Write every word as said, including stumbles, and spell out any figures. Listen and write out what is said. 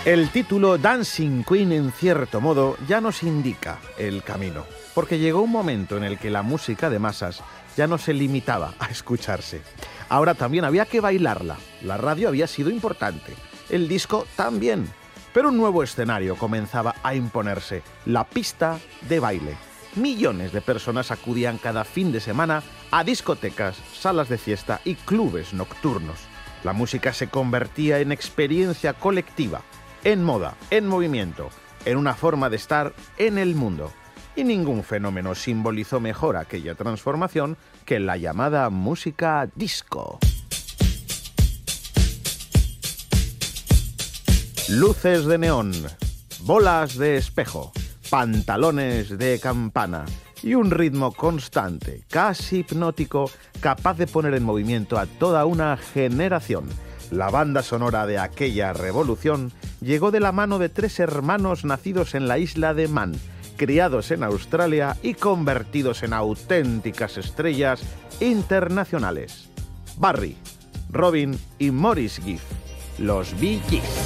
El título Dancing Queen, en cierto modo, ya nos indica el camino, porque llegó un momento en el que la música de masas ya no se limitaba a escucharse. Ahora también había que bailarla. La radio había sido importante, el disco también, pero un nuevo escenario comenzaba a imponerse, la pista de baile. Millones de personas acudían cada fin de semana a discotecas, salas de fiesta y clubes nocturnos. La música se convertía en experiencia colectiva, en moda, en movimiento, en una forma de estar en el mundo. Y ningún fenómeno simbolizó mejor aquella transformación que la llamada música disco. Luces de neón, bolas de espejo, pantalones de campana y un ritmo constante, casi hipnótico, capaz de poner en movimiento a toda una generación. La banda sonora de aquella revolución llegó de la mano de tres hermanos nacidos en la isla de Man, criados en Australia y convertidos en auténticas estrellas internacionales. Barry, Robin y Maurice Gibb, los Bee Gees.